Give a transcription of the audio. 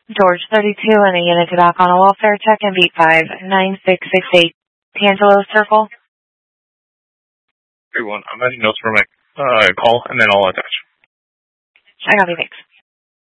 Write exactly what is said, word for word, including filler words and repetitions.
George thirty-two and a unit to dock on a welfare check and beat five nine six six eight. D'Angelo Circle. three one. I'm adding notes for my uh, call, and then I'll attach. I got you, thanks.